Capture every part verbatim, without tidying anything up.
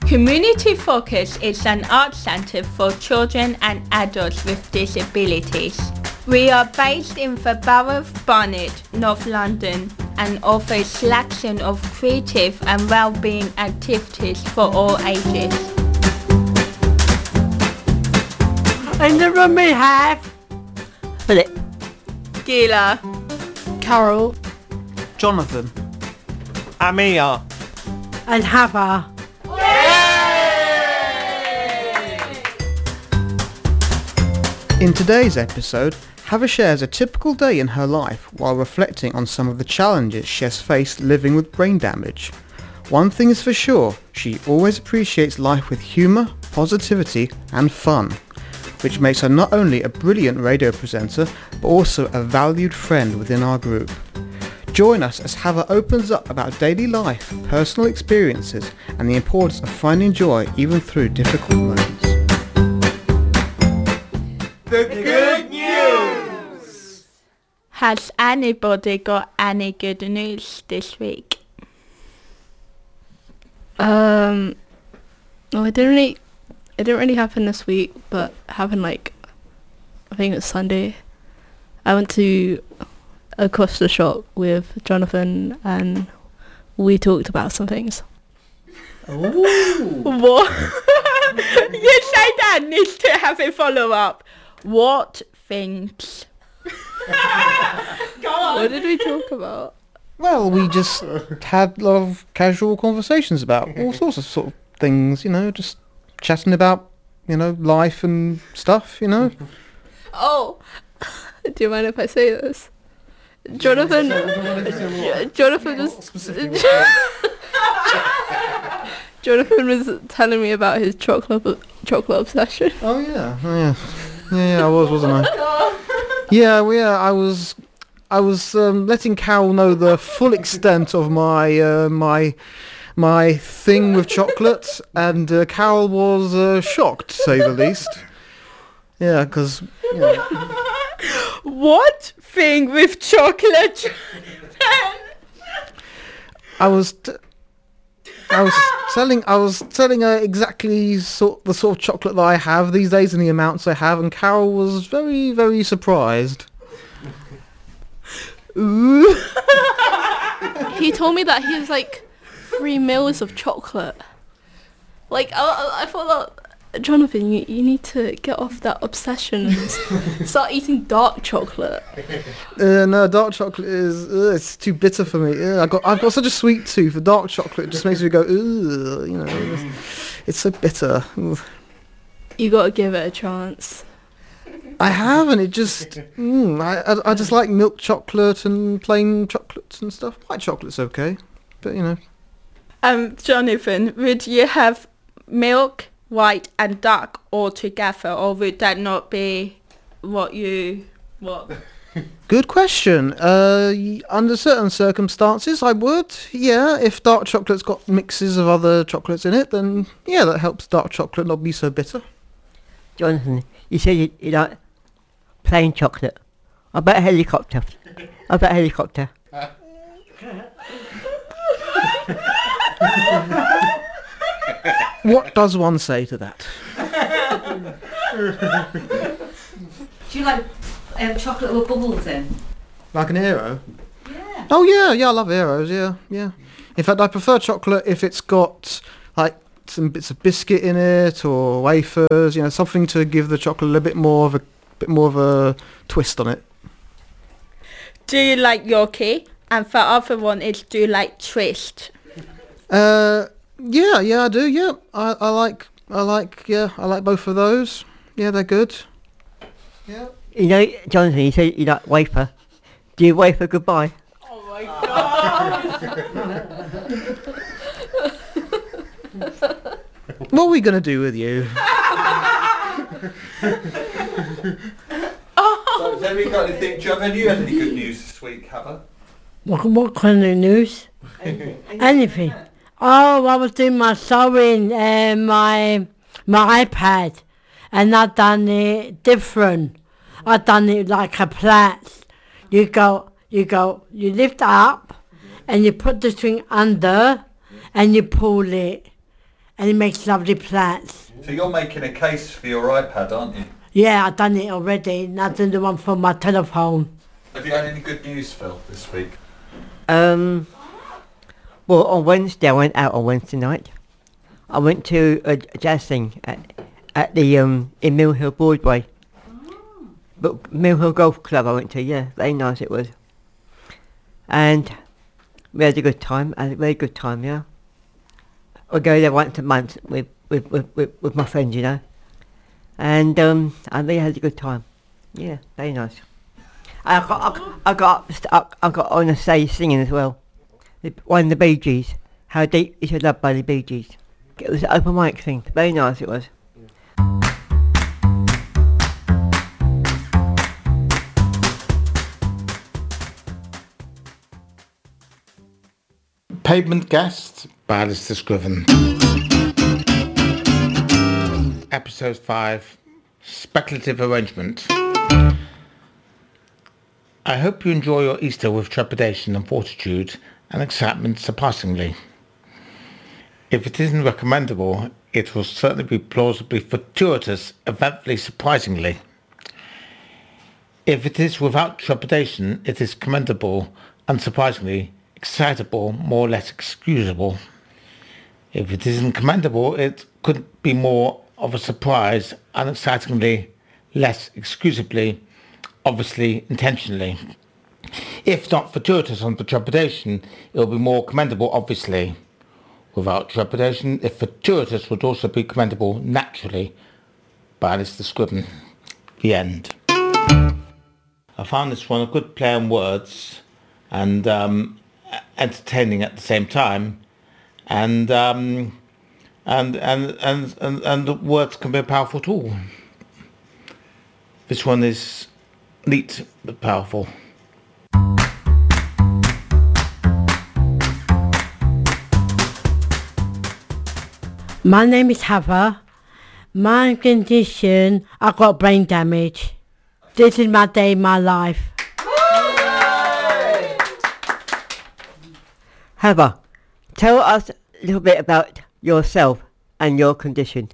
Community Focus is an art centre for children and adults with disabilities. We are based in the Borough of Barnet, North London, and offer a selection of creative and well-being activities for all ages. In the room we have Philip, Gila, Carol Jonathan, Amia, and Hava. In today's episode, Hava shares a typical day in her life while reflecting on some of the challenges she has faced living with brain damage. One thing is for sure, she always appreciates life with humour, positivity and fun, which makes her not only a brilliant radio presenter, but also a valued friend within our group. Join us as Hava opens up about daily life, personal experiences and the importance of finding joy even through difficult moments. the good news! has anybody got any good news this week? Um, well, it didn't really, it didn't really happen this week, but happened like, I think it was Sunday. I went to a Costa shop with Jonathan and we talked about some things. Ooh. What? You say that needs to have a follow-up. What things? Go on. What did we talk about? Well, we just had a lot of casual conversations about all sorts of sort of things, you know, just chatting about, you know, life and stuff, you know. Oh, do you mind if I say this? Jonathan, Jonathan was, Jonathan was telling me about his chocolate chocolate obsession. Oh yeah, oh yeah, yeah, yeah. I was, wasn't I? Yeah, well, yeah. I was, I was um, letting Carol know the full extent of my uh, my my thing with chocolate, and uh, Carol was uh, shocked, to say the least. Yeah, because. You know. What thing with chocolate? I was. T- I was telling I was telling her exactly sort the sort of chocolate that I have these days and the amounts I have, and Carol was very, very surprised. Ooh. He told me that he has like three meals of chocolate. Like I, I, I thought that, Jonathan, you, you need to get off that obsession and s- start eating dark chocolate. Uh, no, dark chocolate is uh, it's too bitter for me. Uh, I got I've got such a sweet tooth. The dark chocolate just makes me go, ugh, you know. It's, it's so bitter. Ugh. You gotta give it a chance. I haven't. It just mm, I, I I just like milk chocolate and plain chocolates and stuff. White chocolate's okay, but you know. Um, Jonathan, would you have milk, white and dark all together, or would that not be what you what? Good question. Uh, y- under certain circumstances, I would. Yeah, if dark chocolate's got mixes of other chocolates in it, then yeah, that helps dark chocolate not be so bitter. Jonathan, you said you, you like plain chocolate. I bet helicopter. I bet helicopter. What does one say to that? Do you like um, chocolate with bubbles in? Like an Aero? Yeah. Oh yeah, yeah, I love Aeros, yeah, yeah. In fact, I prefer chocolate if it's got like some bits of biscuit in it or wafers, you know, something to give the chocolate a bit more of a bit more of a twist on it. Do you like Yorkie? And the other one is, do you like Twist? Uh, yeah, yeah, I do. Yeah, I, I like, I like, yeah, I like both of those. Yeah, they're good. Yeah. You know, Jonathan, you said you like wafer. Do you wafer goodbye? Oh my god! What are we gonna do with you? So, has anybody got anything? Do you have any, you had any good news this week, Hava? What, what kind of news? Anything. Oh, I was doing my sewing and my my iPad, and I done it different. I done it like a plait. You go, you go, you lift up, and you put the string under, and you pull it, and he makes lovely plats. So you're making a case for your iPad, aren't you? Yeah, I've done it already, and I've done the one for my telephone. Have you had any good news, Phil, this week? Um, well, on Wednesday, I went out on Wednesday night. I went to a jazz thing at, at the, um, in Mill Hill Broadway. But Mill Hill Golf Club I went to, yeah, very nice it was. And we had a good time, had a very good time, yeah. I go there once a month with, with, with, with, with my friends, you know. And um, I really had a good time. Yeah, very nice. I got, I, I got, up, I got on the stage singing as well. The- One of the Bee Gees. How Deep Is Your Love by the Bee Gees. It was an open mic thing. Very nice it was. Pavement Guest by Alistair Scriven. Episode five, Speculative Arrangement. I hope you enjoy your Easter with trepidation and fortitude and excitement surpassingly. If it isn't recommendable, it will certainly be plausibly fortuitous, eventfully surprisingly. If it is without trepidation, it is commendable, unsurprisingly, excitable, more or less excusable. If it isn't commendable, it could be more of a surprise, unexcitingly, less excusably, obviously, intentionally. If not fortuitous under trepidation, it will be more commendable, obviously. Without trepidation, if fortuitous, would also be commendable, naturally, by Alistair Scriven. The end. I found this one a good play on words and um, entertaining at the same time, and um, and, and and and and the words can be a powerful tool. This one is neat but powerful. My name is Heather. My condition, I got brain damage. This is my day in my life. Heather, tell us a little bit about yourself and your condition.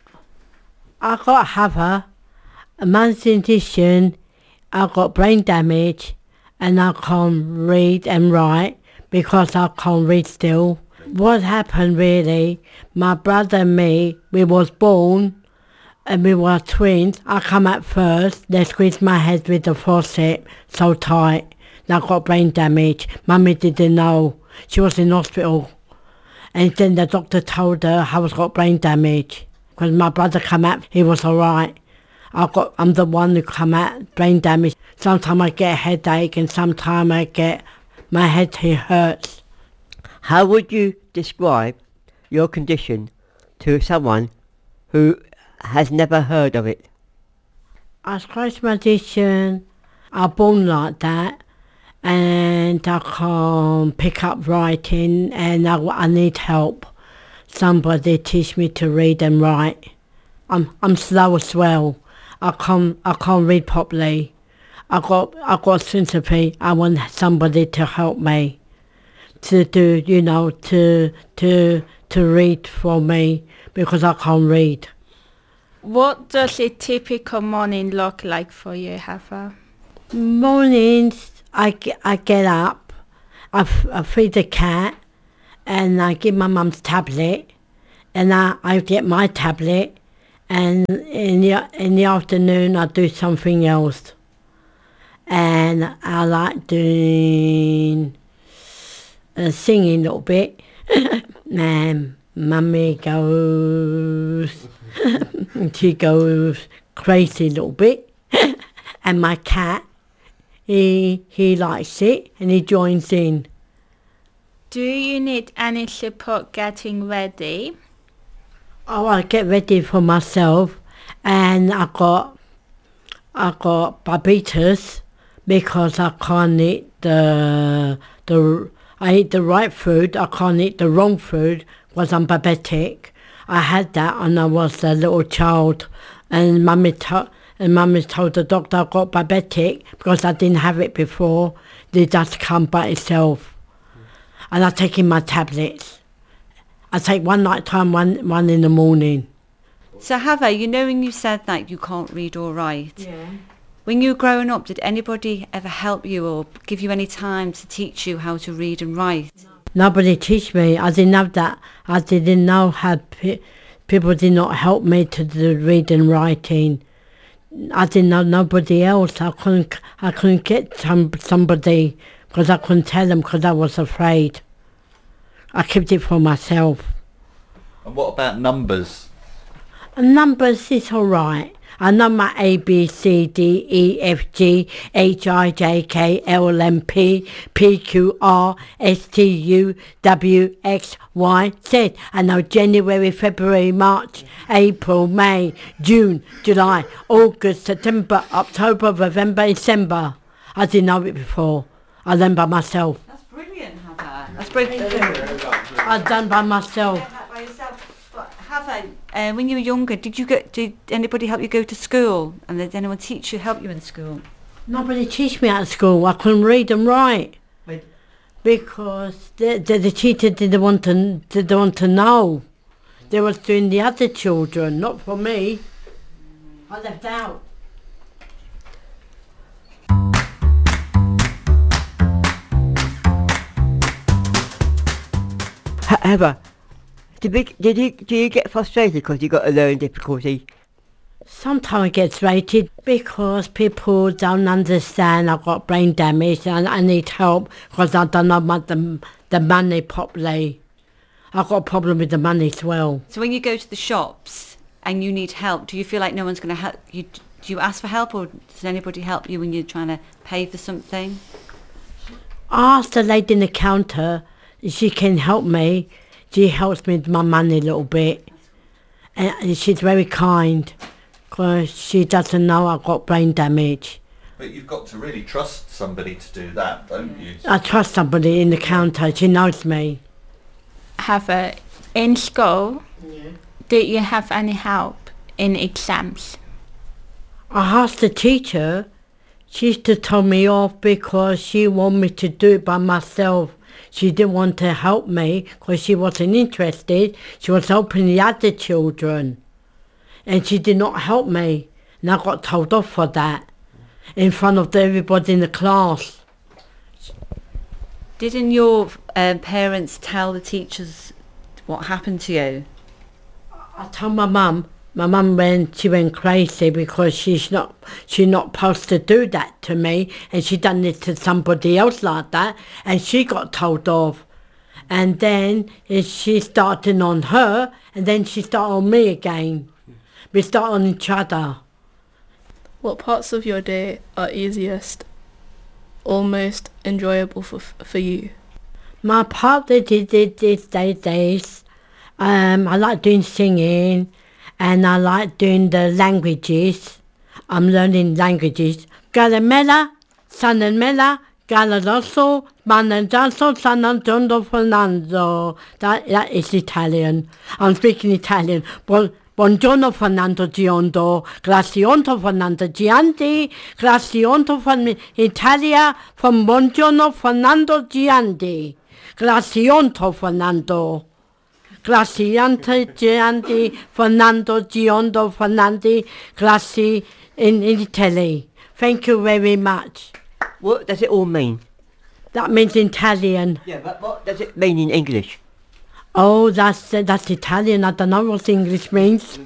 I got Heather. My condition, I got brain damage, and I can't read and write because I can't read still. What happened really, my brother and me, we was born and we were twins. I come out first, they squeezed my head with the forceps so tight, and I got brain damage. Mummy didn't know, she was in hospital. And then the doctor told her I was got brain damage. Because my brother come out, he was alright. I got, I'm the one who come out brain damage. Sometimes I get a headache and sometimes I get, my head hurts. How would you describe your condition to someone who has never heard of it? I scratch my condition, I'm born like that, and I can't pick up writing, and I, I need help. Somebody teach me to read and write. I'm I'm slow as well. I can't I can't read properly. I got I got syncope. I want somebody to help me. To do, you know, to to to read for me because I can't read. What does a typical morning look like for you, Heather? Mornings, I get, I get up, I, f- I feed the cat, and I give my mum's tablet, and I, I get my tablet, and in the in the afternoon I do something else, and I like doing. Uh, singing a little bit, and mummy goes, she goes crazy a little bit, and my cat, he he likes it and he joins in. Do you need any support getting ready? Oh, I get ready for myself, and I got I got diabetes because I can't eat the the. I eat the right food, I can't eat the wrong food because I'm diabetic. I had that when I was a little child, and mummy to- and mummy told the doctor I got diabetic because I didn't have it before. They just come by itself. And I'm taking my tablets. I take one night time, one one in the morning. So Hava, you know when you said that you can't read or write, Yeah. when you were growing up, did anybody ever help you or give you any time to teach you how to read and write? Nobody teach me. I didn't have that. I didn't know how pe- people did not help me to do reading and writing. I didn't know nobody else. I couldn't. I couldn't get some somebody because I couldn't tell them because I was afraid. I kept it for myself. And what about numbers? And numbers is all right. I know my A, B, C, D, E, F, G, H, I, J, K, L, M, P, P, Q, R, S, T, U, W, X, Y, Z. I know January, February, March, April, May, June, July, August, September, October, November, December. I didn't know it before. I learned by myself. That's brilliant, Hava. That's brilliant. I done by myself. By yourself. But Hava, uh, when you were younger, did you go? Did anybody help you go to school? And did anyone teach you, help you in school? Nobody teach me at school. I couldn't read and write. Wait. Because the, the, the teacher didn't want to didn't want to know. They was doing the other children, not for me. I left out. However, did, we, did you do you get frustrated because you got a learning difficulty? Sometimes I get frustrated because people don't understand I've got brain damage and I need help because I don't know about the, the money properly. I've got a problem with the money as well. So when you go to the shops and you need help, do you feel like no one's going to help you? Do you ask for help, or does anybody help you when you're trying to pay for something? I asked the lady in the counter if she can help me. She helps me with my money a little bit. And she's very kind because she doesn't know I've got brain damage. But you've got to really trust somebody to do that, don't you? I trust somebody in the counter. She knows me. Hava, in school, Yeah. did you have any help in exams? I asked the teacher. She used to tell me off because she wanted me to do it by myself. She didn't want to help me because she wasn't interested. She was helping the other children. And she did not help me. And I got told off for that in front of everybody in the class. Didn't your um, parents tell the teachers what happened to you? I told my mum. My mum went, she went crazy because she's not, she's not supposed to do that to me, and she done it to somebody else like that, and she got told off. And then eh, she started on her, and then she started on me again. We started on each other. What parts of your day are easiest or most enjoyable for for you? My part that did it these days, um, I like doing singing, and I like doing the languages. I'm learning languages. Galamela, Sanamela, Galarosso, Mananzasso, San Antonio Fernando. That, that is Italian. I'm speaking Italian. Bon, buongiorno Fernando Giondo, Grazionto Fernando Gianti, Grazionto from Italia, from Buongiorno Fernando Gianti. Grazionto Fernando. Graziante Gianti, Fernando Giondo Fernandi, Grazi in, in Italy. Thank you very much. What does it all mean? That means Italian. Yeah, but what does it mean in English? Oh, that's uh, that's Italian. I don't know what English means.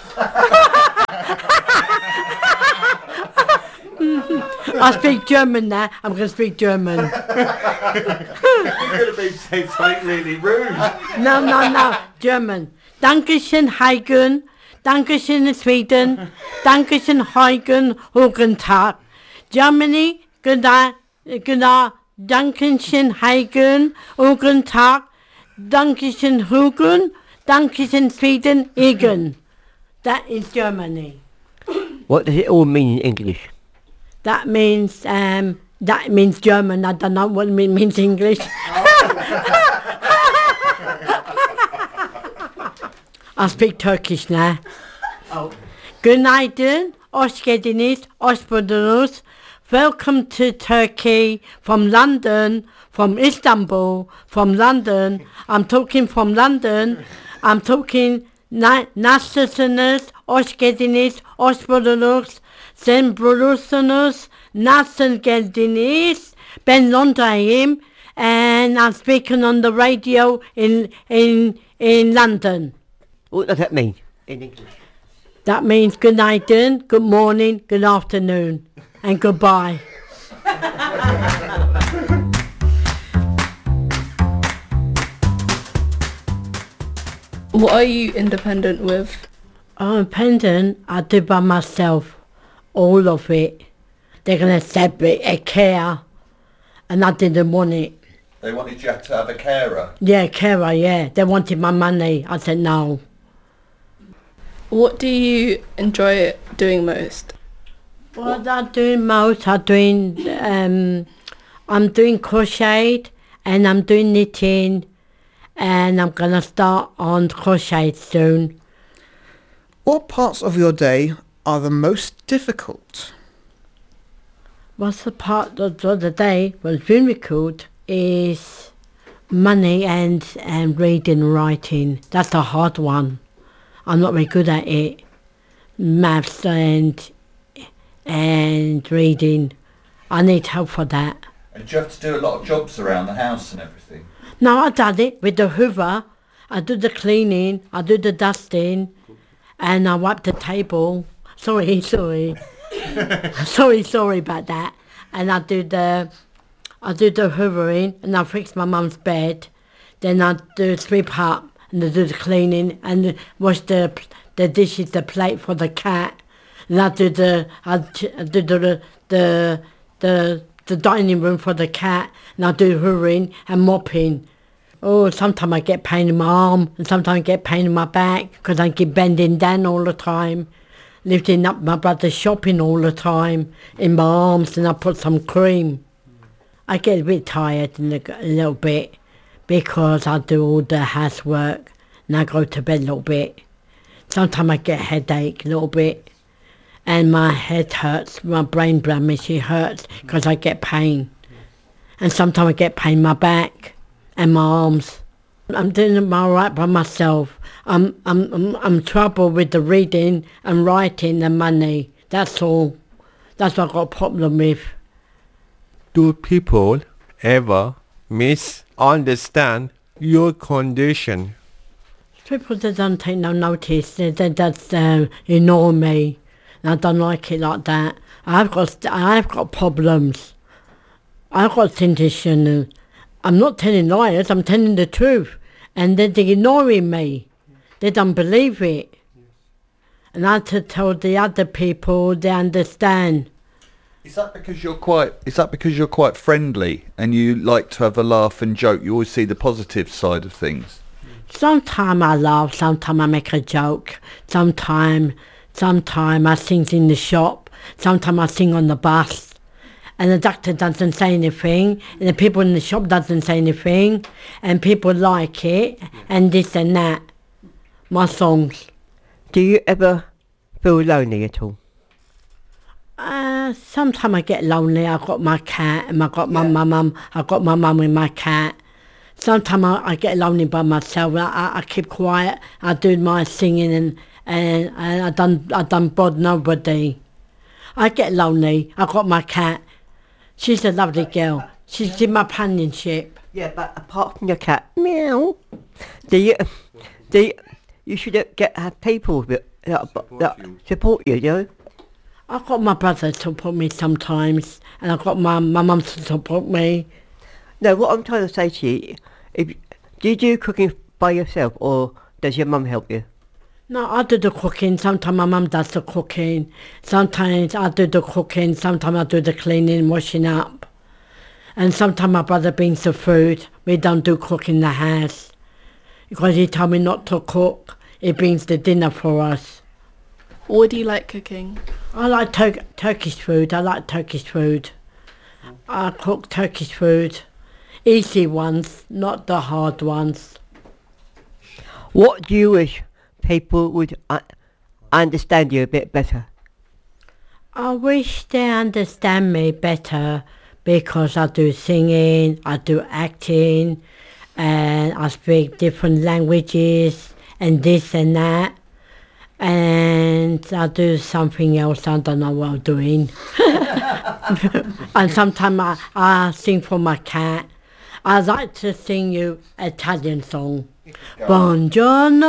I speak German now. I'm going to speak German. You're going to be saying something really rude. No, no, no. German. Dankeschön, Heigen. Dankeschön, Sweden. Dankeschön, Heigen. Guten Tag. Germany. Guten Tag. Dankeschön, Heigen. Guten Tag. Dankeschön, Hugen. Dankeschön, Sweden. Igen. That is Germany. What does it all mean in English? That means um, that means German. I don't know what it means English. I speak Turkish now. Oh. Günaydın, hoş geldiniz, hoş buldunuz. welcome to Turkey from London, from Istanbul, from London. I'm talking from London. I'm talking na- nasılsınız, hoş geldiniz, hoş buldunuz, sen bulursunuz, nasıl geldiniz. Ben Londra'yım and I'm speaking on the radio in in in London. What does that mean in English? That means good night, good morning, good afternoon, and goodbye. What are you independent with? I'm independent, I do by myself, all of it. They're going to separate a care, and I didn't want it. They wanted you to have a carer. Yeah, carer, yeah. They wanted my money. I said no. What do you enjoy doing most? What I'm doing most, I'm doing, um, I'm doing crochet, and I'm doing knitting, and I'm going to start on crochet soon. What parts of your day are the most difficult? What's the part of the day was difficult is money and, and reading and writing. That's a hard one. I'm not very good at it. Maths and and reading. I need help for that. And do you have to do a lot of jobs around the house and everything? No, I done it with the hoover. I do the cleaning, I do the dusting, and I wipe the table. Sorry, sorry. sorry, sorry about that. And I do the I do the hoovering, and I fix my mum's bed. Then I do sweep up, and I do the cleaning, and wash the the dishes, the plate for the cat. And I do the I, I do the the the the dining room for the cat, and I do hoovering and mopping. Oh, sometimes I get pain in my arm, and sometimes I get pain in my back because I keep bending down all the time, lifting up my brother's shopping all the time in my arms, and I put some cream. I get a bit tired in a, a little bit because I do all the housework and I go to bed a little bit. Sometimes I get a headache a little bit, and my head hurts, my brain blemish, it hurts because I get pain. And sometimes I get pain in my back and my arms. I'm doing it all right by myself. I'm, I'm, I'm, I'm trouble with the reading and writing and money. That's all. That's what I've got a problem with. Do people ever misunderstand your condition? People that don't take no notice, they, they just uh, ignore me. And I don't like it like that. I've got, I've got problems. I've got condition. I'm not telling liars, I'm telling the truth. And they're ignoring me. They don't believe it. And I have to tell the other people they understand. Is that because you're quite? Is that because you're quite friendly and you like to have a laugh and joke? You always see the positive side of things. Sometimes I laugh, sometimes I make a joke. Sometimes, sometimes I sing in the shop. Sometimes I sing on the bus. And the doctor doesn't say anything, and the people in the shop doesn't say anything, and people like it, and this and that. My songs. Do you ever feel lonely at all? Uh, sometimes I get lonely. I've got my cat, and I've got my yeah. mum. I've got my mum with my cat. Sometimes I, I get lonely by myself. I, I, I keep quiet. I do my singing, and and, and I don't I don't bother nobody. I get lonely. I've got my cat. She's a lovely girl. She's in my companionship. Yeah, but apart from your cat, meow. Do you? Do you, you should get have people that, that, support, that you. support you, you know? I've got my brother to support me sometimes, and I've got my my mum to support me. No, what I'm trying to say to you, if, do you do cooking by yourself, or does your mum help you? No, I do the cooking. Sometimes my mum does the cooking. Sometimes I do the cooking. Sometimes I do the cleaning, washing up. And sometimes my brother brings the food. We don't do cooking in the house because he told me not to cook. He brings the dinner for us. What do you like cooking? I like Tur- Turkish food. I like Turkish food. I cook Turkish food. Easy ones, not the hard ones. What do you wish people would uh, understand you a bit better? I wish they understand me better because I do singing, I do acting, and I speak different languages and this and that. And I do something else, I don't know what I'm doing. And sometimes I, I sing for my cat. I like to sing you Italian song. Buongiorno.